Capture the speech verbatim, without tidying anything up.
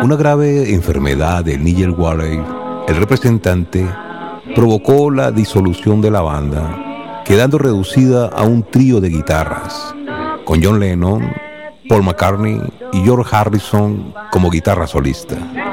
Una grave enfermedad de Nigel Warren, el representante, provocó la disolución de la banda, quedando reducida a un trío de guitarras, con John Lennon, Paul McCartney y George Harrison como guitarra solista.